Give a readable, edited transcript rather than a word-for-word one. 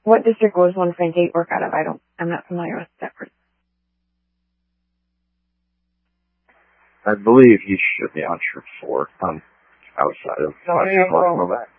What district was one Frank 8 work out of? I'm not familiar with that person. I believe he should be on trip 4. Outside of... No,